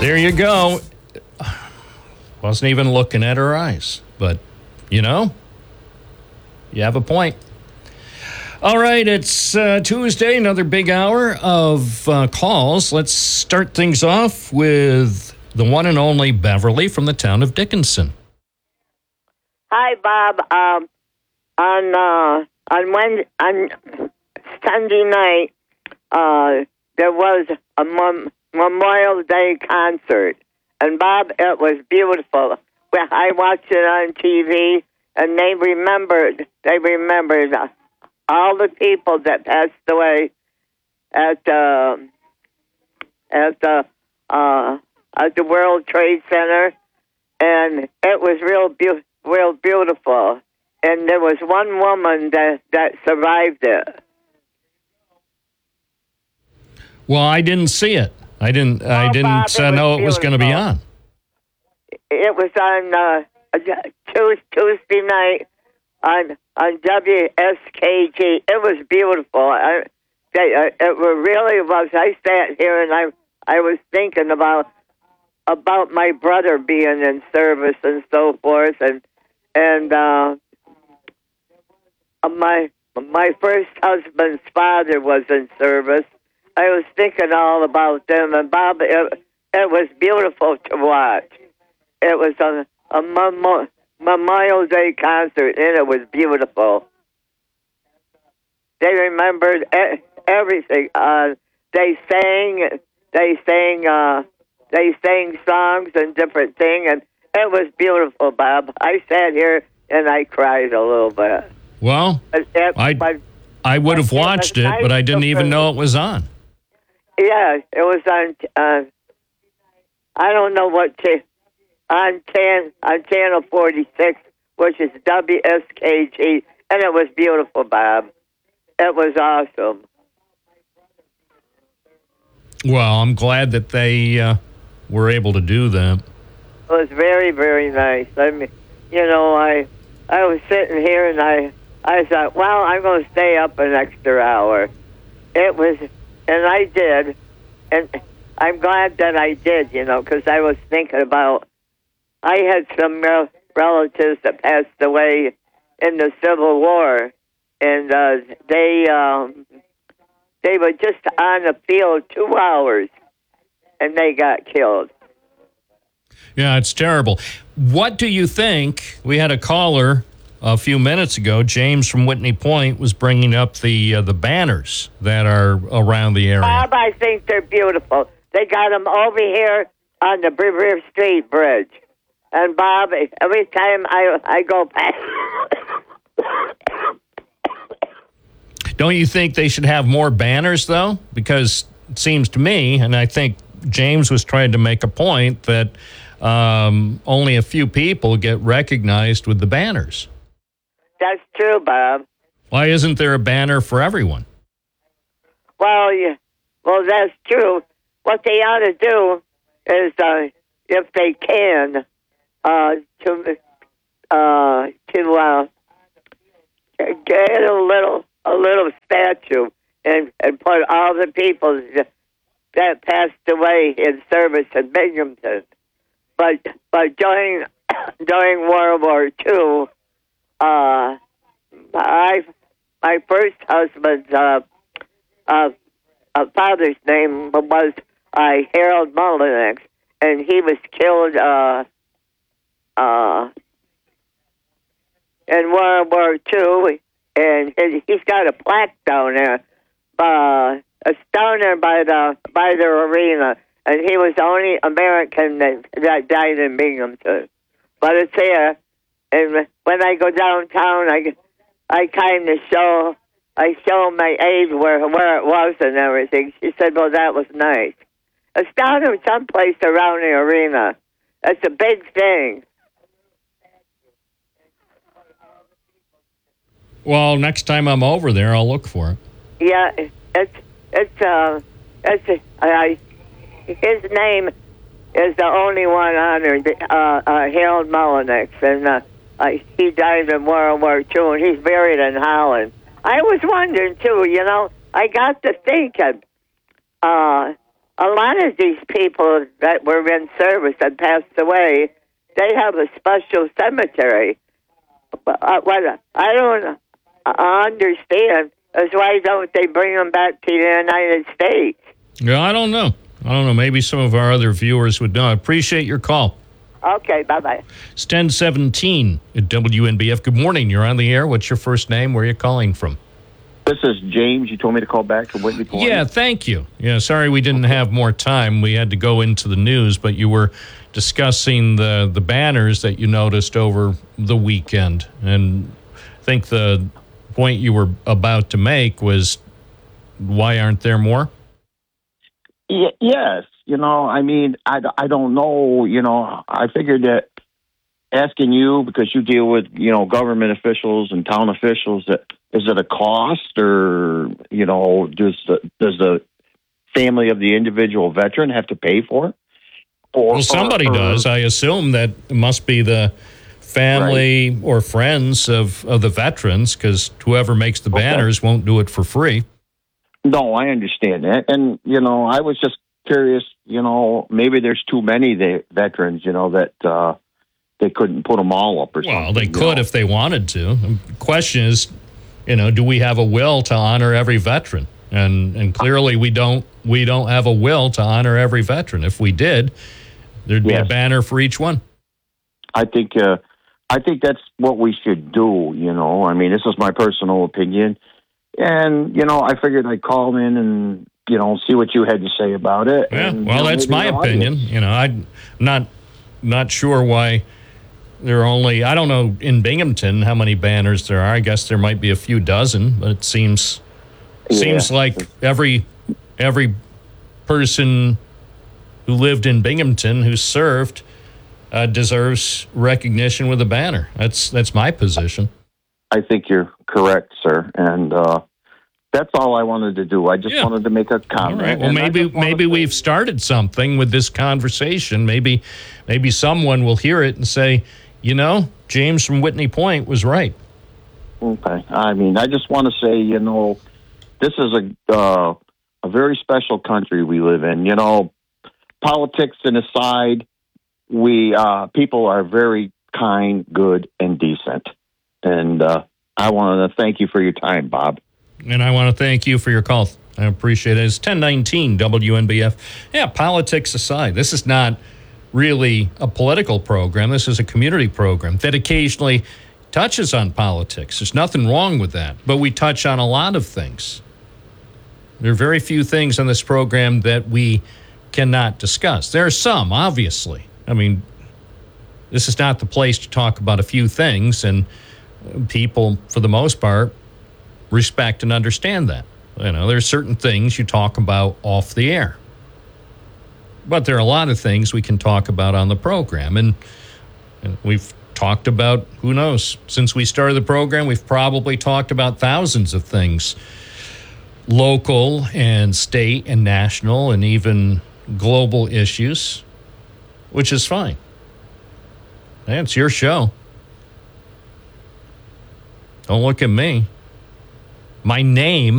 There you go. Wasn't even looking at her eyes, but you have a point. All right, it's Tuesday, another big hour of calls. Let's start things off with the one and only Beverly from the town of Dickinson. Hi, Bob. On Sunday night, there was a Memorial Day concert, and Bob, it was beautiful. I watched it on TV, and they remembered all the people that passed away at the World Trade Center, and it was real beautiful. And there was one woman that survived it. Well, I didn't see it. I didn't know it was going to be on. It was on Tuesday night on WSKG. It was beautiful. It really was. I sat here and I was thinking about my brother being in service and so forth, and my first husband's father was in service. I was thinking all about them, and Bob, it was beautiful to watch. It was a Memorial Day concert, and it was beautiful. They remembered everything. They sang songs and different things, and it was beautiful, Bob. I sat here and I cried a little bit. Well, I would have watched it, but I didn't even know it was on. Yeah, it was on. I don't know what on channel 46, which is WSKG, and it was beautiful, Bob. It was awesome. Well, I'm glad that they were able to do that. It was very, very nice. I mean, I was sitting here and I thought, well, I'm going to stay up an extra hour. It was, and I did, and I'm glad that I did, because I was thinking about, I had some relatives that passed away in the Civil War, and they were just on the field 2 hours, and they got killed. Yeah, it's terrible. What do you think? We had a caller a few minutes ago, James from Whitney Point, was bringing up the banners that are around the area. Bob, I think they're beautiful. They got them over here on the River Street Bridge. And Bob, every time I go past... Don't you think they should have more banners, though? Because it seems to me, and I think James was trying to make a point, that only a few people get recognized with the banners. That's true, Bob. Why isn't there a banner for everyone? Well, that's true. What they ought to do is, if they can, to get a little statue and put all the people that passed away in service in Binghamton. But during World War II, my first husband's father's name was Harold Mullinex, and he was killed in World War II, and he's got a plaque down there. It's down there by the arena, and he was the only American that died in Binghamton. But it's here, and when I go downtown, I kind of show my age where it was and everything. She said, "Well, that was nice." It's down there someplace around the arena. It's a big thing. Well, next time I'm over there, I'll look for it. Yeah, his name is the only one honored, Harold Mullinex, and he died in World War II, and he's buried in Holland. I was wondering too, I got to thinking, a lot of these people that were in service and passed away, they have a special cemetery. But what I don't understand is why don't they bring them back to the United States? Yeah, I don't know. Maybe some of our other viewers would know. I appreciate your call. Okay, bye-bye. It's 1017 at WNBF. Good morning. You're on the air. What's your first name? Where are you calling from? This is James. You told me to call back to Whitney Point. Yeah, thank you. Yeah, sorry we didn't have more time. We had to go into the news, but you were discussing the banners that you noticed over the weekend. And I think the point you were about to make was, why aren't there more? Yes. I mean, I don't know. I figured that asking you, because you deal with, government officials and town officials, that is it a cost, or, does the family of the individual veteran have to pay for it? Well, somebody does. I assume that it must be the family Right. or friends of the veterans, because whoever makes the banners won't do it for free. No, I understand that. And, I was just curious, maybe there's too many veterans, that they couldn't put them all up or something. Well, they could if they wanted to. The question is, do we have a will to honor every veteran? And clearly we don't have a will to honor every veteran. If we did, there'd be a banner for each one. I think that's what we should do, I mean, this is my personal opinion. And, I figured I'd call in and, see what you had to say about it. Yeah, and, well, that's my opinion. I'm not sure why there are only, I don't know in Binghamton how many banners there are. I guess there might be a few dozen, but it seems like every person who lived in Binghamton who served deserves recognition with a banner. That's my position. I think you're correct, sir. And that's all I wanted to do. I just wanted to make a comment. All right. Well, maybe we've started something with this conversation. Maybe someone will hear it and say, James from Whitney Point was right. Okay. I mean, I just want to say, this is a very special country we live in. Politics and aside, we people are very kind, good, and decent. And I want to thank you for your time, Bob. And I want to thank you for your call. I appreciate it. It's 1019 WNBF. Yeah, politics aside, this is not really a political program. This is a community program that occasionally touches on politics. There's nothing wrong with that. But we touch on a lot of things. There are very few things on this program that we cannot discuss. There are some, obviously. I mean, this is not the place to talk about a few things, and people, for the most part, respect and understand that. There's certain things you talk about off the air. But there are a lot of things we can talk about on the program. And we've talked about, who knows, since we started the program, we've probably talked about thousands of things. Local and state and national and even global issues, which is fine. It's your show. Don't look at me. My name